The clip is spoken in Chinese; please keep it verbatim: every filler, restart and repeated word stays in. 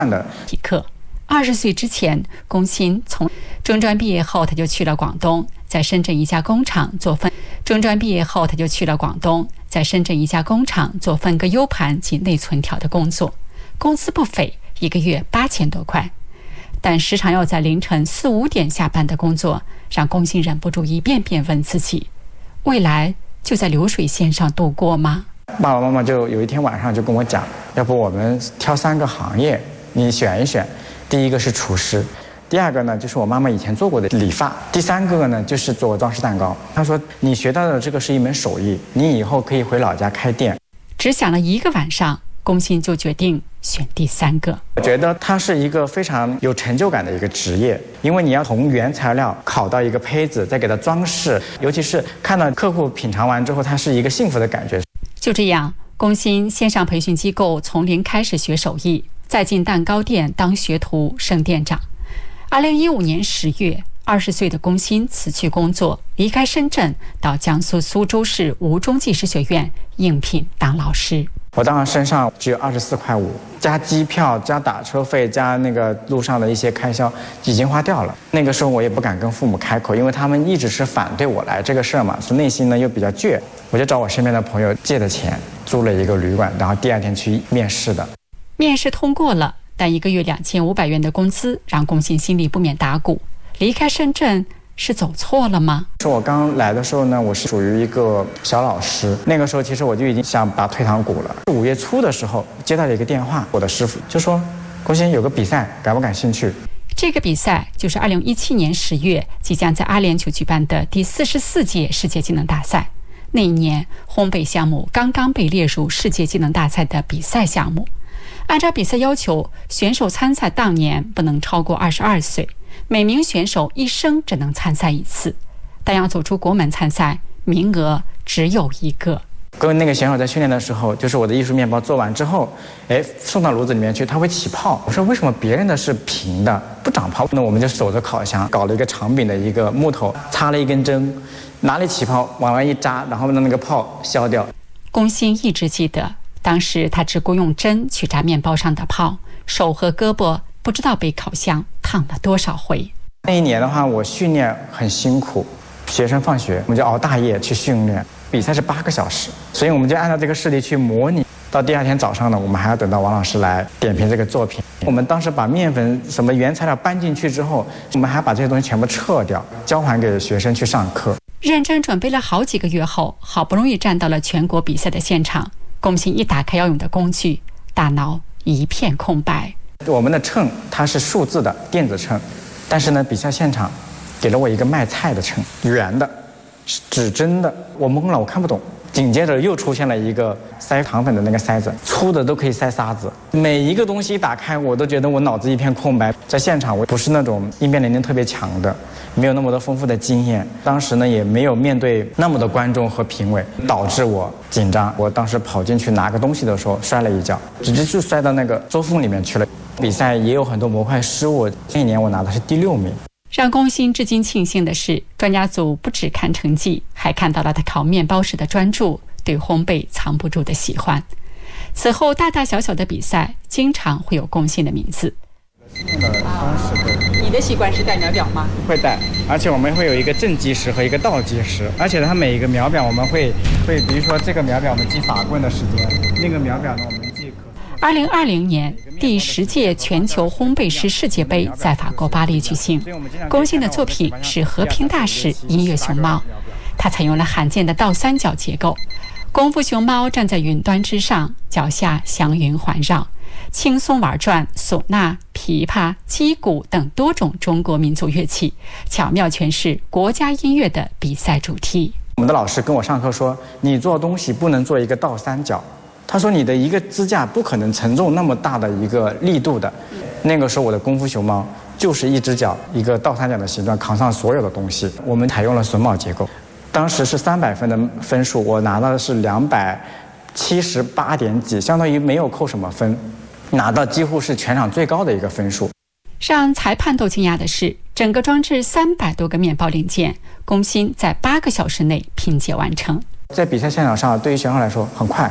的体课。二十岁之前，龚鑫从中专毕业后，他就去了广东，在深圳一家工厂做分。中专毕业后，他就去了广东，在深圳一家工厂做分割 U 盘及内存条的工作，工资不菲，一个月八千多块。但时常要在凌晨四五点下班的工作，让龚鑫忍不住一遍遍问自己：未来就在流水线上度过吗？ 爸爸妈妈就有一天晚上就跟我讲，要不我们挑三个行业，你选一选。第一个是厨师，第二个呢就是我妈妈以前做过的理发，第三个呢就是做装饰蛋糕。她说你学到的这个是一门手艺，你以后可以回老家开店。 只想了一个晚上，龚鑫就决定选第三个。 我觉得它是一个非常有成就感的一个职业，因为你要从原材料烤到一个胚子，再给它装饰，尤其是看到客户品尝完之后，它是一个幸福的感觉。 就这样，龚鑫先上培训机构从零开始学手艺，再进蛋糕店当学徒升店长。二零一五年十月，二十岁的龚鑫辞去工作，离开深圳，到江苏苏州市吴中技师学院应聘当老师。 我当时身上只有二十四块五，加机票、加打车费、加那个路上的一些开销，已经花掉了。那个时候我也不敢跟父母开口，因为他们一直是反对我来这个事儿嘛，所以内心呢又比较倔。我就找我身边的朋友借的钱，租了一个旅馆，然后第二天去面试的。 面试通过了，但一个月两千五百元的工资让龚鑫心里不免打鼓。离开深圳是走错了吗？ 是我刚来的时候呢，我是属于一个小老师，那个时候其实我就已经想打退堂鼓了。五月初的时候接到了一个电话，我的师傅就说：“龚鑫有个比赛，感不感兴趣？” 这个比赛就是二零一七年十月即将在阿联酋举办的第四十四届世界技能大赛。那一年，烘焙项目刚刚被列入世界技能大赛的比赛项目。按照比赛要求，选手参赛当年不能超过二十二岁，每名选手一生只能参赛一次，但要走出国门参赛，名额只有一个。 跟那个选手在训练的时候，就是我的艺术面包做完之后，哎，送到炉子里面去，它会起泡。我说为什么别人的是平的不长泡？那我们就守着烤箱，搞了一个长柄的一个木头，插了一根针，哪里起泡往外一扎，然后让那个泡消掉。 龚鑫一直记得，当时他只顾用针去扎面包上的泡，手和胳膊不知道被烤箱烫了多少回。 那一年的话，我训练很辛苦，学生放学我们就熬大夜去训练，比赛是八个小时，所以我们就按照这个视力去模拟。到第二天早上呢，我们还要等到王老师来点评这个作品。我们当时把面粉什么原材料搬进去之后，我们还把这些东西全部撤掉，交还给学生去上课。 认真准备了好几个月后，好不容易站到了全国比赛的现场。龚鑫一打开要用的工具，大脑一片空白。 我们的秤它是数字的电子秤，但是呢，比赛现场给了我一个卖菜的秤，圆的，指针的，我懵了，我看不懂。紧接着又出现了一个塞糖粉的那个塞子，粗的都可以塞沙子。每一个东西一打开，我都觉得我脑子一片空白。在现场，我不是那种应变能力特别强的，没有那么多丰富的经验。当时呢，也没有面对那么多观众和评委，导致我紧张。我当时跑进去拿个东西的时候，摔了一跤，直接就摔到那个周缝里面去了。比赛也有很多模块失误，那一年我拿的是第六名。 让龚鑫至今庆幸的是，专家组不只看成绩，还看到了他烤面包时的专注，对烘焙藏不住的喜欢。此后大大小小的比赛经常会有龚鑫的名字。你的习惯是带秒表吗？ 会带，而且我们会有一个正计时和一个倒计时，而且它每一个秒表我们会会，比如说这个秒表我们记法棍的时间，那个秒表呢我们记可。 二零二零年，第十届全球烘焙师世界杯在法国巴黎举行。龚鑫的作品是和平大使音乐熊猫，他采用了罕见的倒三角结构。功夫熊猫站在云端之上，脚下祥云环绕，轻松玩转唢呐、琵琶、击鼓等多种中国民族乐器，巧妙诠释国家音乐的比赛主题。 我们的老师跟我上课说，你做东西不能做一个倒三角。他说你的一个支架不可能承重那么大的一个力度的。那个时候我的功夫熊猫就是一只脚一个倒三角的形状扛上所有的东西。我们采用了榫卯结构，当时是三百分的分数，我拿到的是两百七十八点几，相当于没有扣什么分，拿到几乎是全场最高的一个分数。 让裁判都惊讶的是，整个装置三百多个面包零件，龚鑫在八个小时内拼接完成。 在比赛现场上，对于选手来说很快。